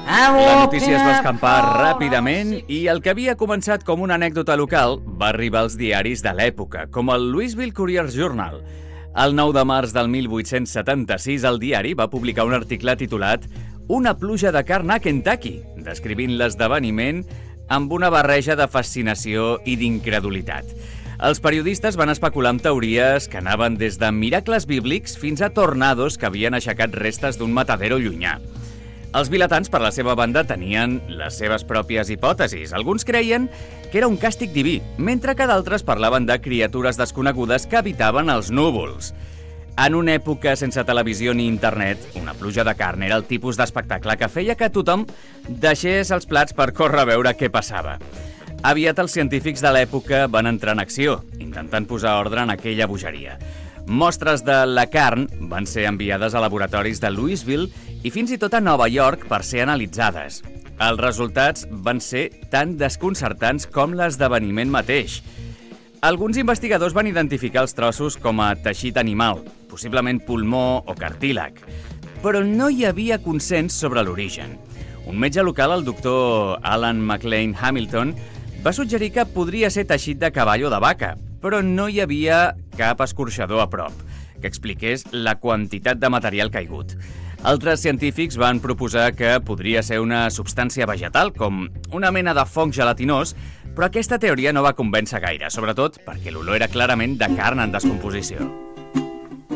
La notícia es va escampar ràpidament i el que havia començat com una anècdota local va arribar als diaris de l'època, com el Louisville Courier-Journal. El 9 de març del 1876, el diari va publicar un article titulat «Una pluja de carn a Kentucky», descrivint l'esdeveniment amb una barreja de fascinació i d'incredulitat. Els periodistes van especular amb teories que anaven des de miracles bíblics fins a tornados que havien aixecat restes d'un matadero llunyà. Els vilatans, per la seva banda, tenien les seves pròpies hipòtesis. Alguns creien que era un càstig diví, mentre que d'altres parlaven de criatures desconegudes que habitaven els núvols. En una època sense televisió ni internet, una pluja de carn era el tipus d'espectacle que feia que tothom deixés els plats per córrer a veure què passava. Aviat els científics de l'època van entrar en acció, intentant posar ordre en aquella bogeria. Mostres de la carn van ser enviades a laboratoris de Louisville i fins i tot a Nova York per ser analitzades. Els resultats van ser tan desconcertants com l'esdeveniment mateix. Alguns investigadors van identificar els trossos com a teixit animal, possiblement pulmó o cartílag, però no hi havia consens sobre l'origen. Un metge local, el doctor Alan McLean Hamilton, va suggerir que podria ser teixit de cavall o de vaca, però no hi havia cap escorxador a prop que expliqués la quantitat de material caigut. Altres científics van proposar que podria ser una substància vegetal, com una mena de fong gelatinós, però aquesta teoria no va convèncer gaire, sobretot perquè l'olor era clarament de carn en descomposició.